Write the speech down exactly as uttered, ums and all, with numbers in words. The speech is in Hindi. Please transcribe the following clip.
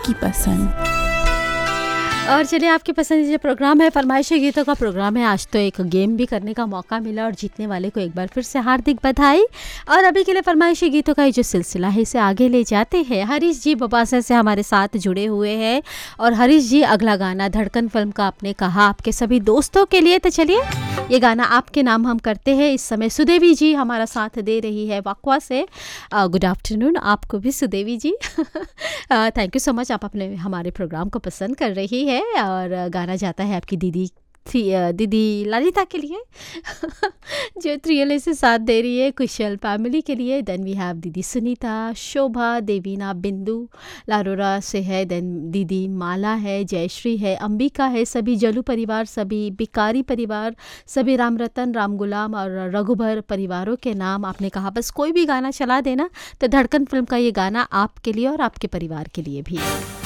आपकी पसंद। और चलिए, आपके पसंदीदा प्रोग्राम है फरमाइशी गीतों का प्रोग्राम है। आज तो एक गेम भी करने का मौका मिला और जीतने वाले को एक बार फिर से हार्दिक बधाई। और अभी के लिए फरमाइशी गीतों का ये जो सिलसिला है इसे आगे ले जाते हैं। हरीश जी बबासा से हमारे साथ जुड़े हुए हैं और हरीश जी अगला गाना धड़कन फिल्म का आपने कहा आपके सभी दोस्तों के लिए। तो चलिए, ये गाना आपके नाम हम करते हैं। इस समय सुदेवी जी हमारा साथ दे रही है वाकवा से। गुड आफ्टरनून आपको भी सुदेवी जी। थैंक यू सो मच, आप अपने हमारे प्रोग्राम को पसंद कर रही है। और गाना जाता है आपकी दीदी थी दीदी ललिता के लिए जो त्रियले से साथ दे रही है, कुशल फैमिली के लिए। देन वी हैव दीदी सुनीता, शोभा, देवीना, बिंदु लारोरा से है। देन दीदी माला है, जयश्री है, अंबिका है, सभी जलू परिवार, सभी बिकारी परिवार, सभी राम रतन, राम गुलाम और रघुबर परिवारों के नाम आपने कहा बस कोई भी गाना चला देना। तो धड़कन फिल्म का ये गाना आपके लिए और आपके परिवार के लिए भी।